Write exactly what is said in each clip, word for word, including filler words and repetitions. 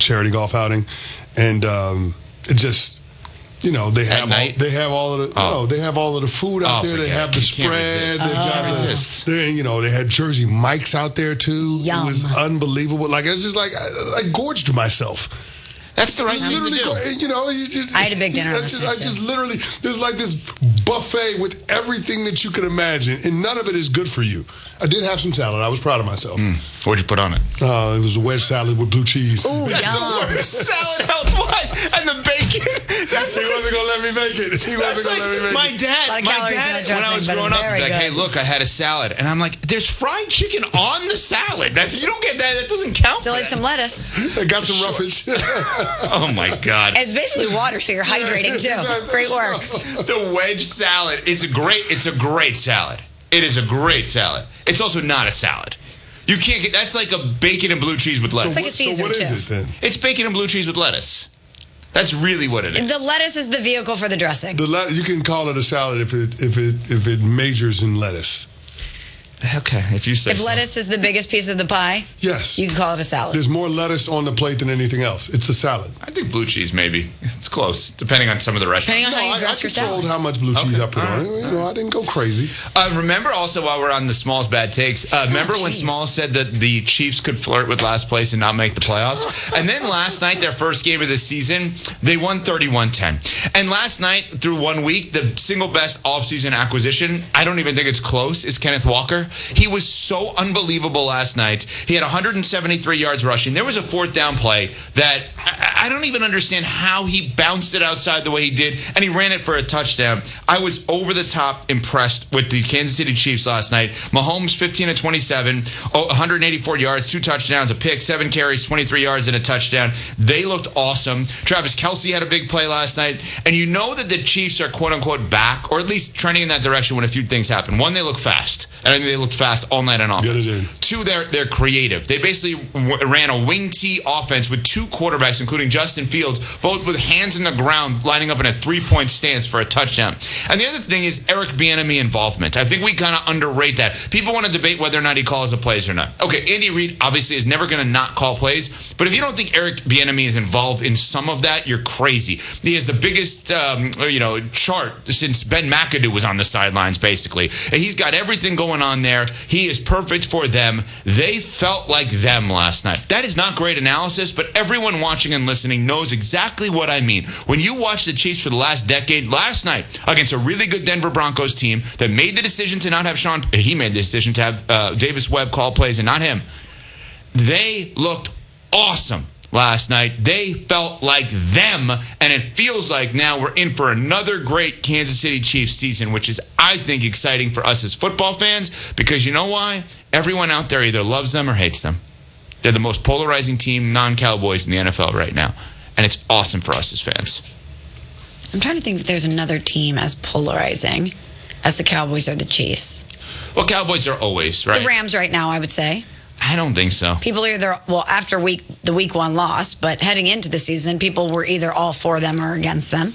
charity golf outing, and um, it just. You know, they have all, they have all of the oh. no, they have all of the food out oh, there. They have the spread. They've oh. got the, they, you know, they had Jersey Mike's out there too. Yum. It was unbelievable. Like, it's just like I, I gorged myself. That's the right thing to do. You know, you just. I had a big dinner. I just, I just literally, there's like this buffet with everything that you could imagine, and none of it is good for you. I did have some salad. I was proud of myself. Mm. What'd you put on it? Uh, it was a wedge salad with blue cheese. Ooh, That's yum. the worst salad health-wise. And the bacon. That's he wasn't going to let me make it. He wasn't like, going to let me make my it. dad, my dad, when I was growing up, he'd be like, hey, look, I had a salad. And I'm like, there's fried chicken on the salad. That's, you don't get that. That doesn't count. Still ate some lettuce. I got some roughage. Oh, my God. It's basically water, so you're hydrating, too. Great work. The wedge salad is a great, it's a great salad. It is a great salad. It's also not a salad. You can't get, that's like a bacon and blue cheese with lettuce. So, It's like a Caesar, so what is too. it then? It's bacon and blue cheese with lettuce. That's really what it is. The lettuce is the vehicle for the dressing. The le- you can call it a salad if it if it if it majors in lettuce. Okay, if you say If so. lettuce is the biggest piece of the pie, Yes. you can call it a salad. There's more lettuce on the plate than anything else. It's a salad. I think blue cheese, maybe. It's close, depending on some of the restaurants. Depending on No, how you I, I dress your controlled salad. how much blue cheese Okay. I put All on right. it. You know, I didn't go crazy. Uh, remember also, while we're on the Smalls bad takes, uh, remember when geez. Smalls said that the Chiefs could flirt with last place and not make the playoffs? And then last night, their first game of the season, they won thirty-one ten. And last night, through one week, the single best offseason acquisition, I don't even think it's close, is Kenneth Walker. He was so unbelievable last night. He had one hundred seventy-three yards rushing. There was a fourth down play that I, I don't even understand how he bounced it outside the way he did, and he ran it for a touchdown. I was over the top impressed with the Kansas City Chiefs last night. Mahomes, fifteen of twenty-seven, one hundred eighty-four yards, two touchdowns, a pick, seven carries, twenty-three yards, and a touchdown. They looked awesome. Travis Kelce had a big play last night, and you know that the Chiefs are quote-unquote back, or at least trending in that direction when a few things happen. One, they look fast, and I think they looked fast all night on offense. Yeah, they did. Two, they're, they're creative. They basically w- ran a wing T offense with two quarterbacks, including Justin Fields, both with hands in the ground, lining up in a three-point stance for a touchdown. And the other thing is Eric Bieniemy involvement. I think we kind of underrate that. People want to debate whether or not he calls the plays or not. Okay, Andy Reid obviously is never going to not call plays, but if you don't think Eric Bieniemy is involved in some of that, you're crazy. He has the biggest, um, you know, chart since Ben McAdoo was on the sidelines, basically. And he's got everything going on there. He is perfect for them. They felt like them last night. That is not great analysis, but everyone watching and listening knows exactly what I mean. When you watch the Chiefs for the last decade, last night against a really good Denver Broncos team that made the decision to not have Sean, he made the decision to have uh, Davis Webb call plays and not him. They looked awesome last night. They felt like them, and it feels like now we're in for another great Kansas City Chiefs season, which is, I think, exciting for us as football fans, because you know why? Everyone out there either loves them or hates them. They're the most polarizing team, non-Cowboys, in the N F L right now, and it's awesome for us as fans. I'm trying to think if there's another team as polarizing as the Cowboys or the Chiefs. Well, Cowboys are always, right? The Rams right now, I would say. I don't think so. People are either, well, after week the week one loss, but heading into the season, people were either all for them or against them.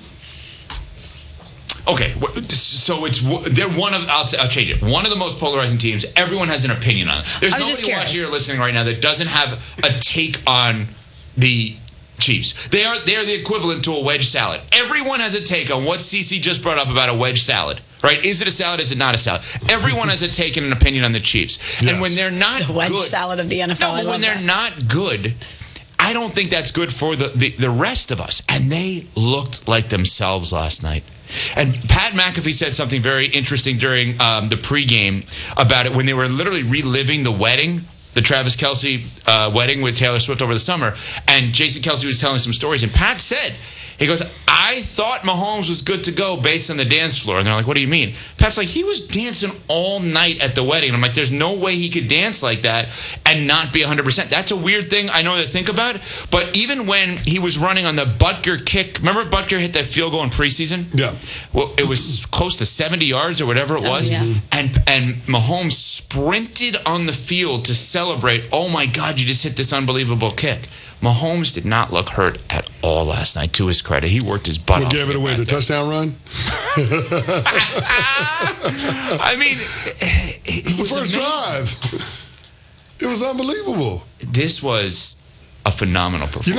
Okay, so it's they're one of I'll, I'll change it. One of the most polarizing teams. Everyone has an opinion on it. There's nobody watching or listening right now that doesn't have a take on the Chiefs. They are they're the equivalent to a wedge salad. Everyone has a take on what Cece just brought up about a wedge salad. Right? Is it a salad? Is it not a salad? Everyone has a take and an opinion on the Chiefs. Yes. And when they're not the wedge good, salad of the N F L. no, but when they're that. not good, I don't think that's good for the, the, the rest of us. And they looked like themselves last night. And Pat McAfee said something very interesting during um, the pregame about it when they were literally reliving the wedding, the Travis Kelce uh, wedding with Taylor Swift over the summer. And Jason Kelce was telling some stories. And Pat said, he goes, I thought Mahomes was good to go based on the dance floor. And they're like, what do you mean? Pat's like, he was dancing all night at the wedding. And I'm like, there's no way he could dance like that and not be one hundred percent. That's a weird thing I know to think about. But even when he was running on the Butker kick, remember Butker hit that field goal in preseason? Yeah. Well, it was close to seventy yards or whatever it was. Oh, yeah. And and Mahomes sprinted on the field to celebrate, oh my God, you just hit this unbelievable kick. Mahomes did not look hurt at all last night, to his credit. He worked his butt What off. gave it away? The there. touchdown run? I mean, it, it It's the was first amazing. drive. It was unbelievable. This was a phenomenal performance. You